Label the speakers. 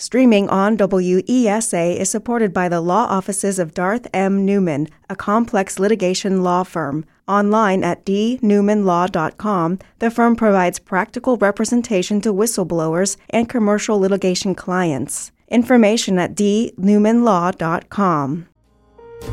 Speaker 1: Streaming on WESA is supported by the law offices of Darth M. Newman, a complex litigation law firm. Online at dnewmanlaw.com, the firm provides practical representation to whistleblowers and commercial litigation clients. Information at dnewmanlaw.com.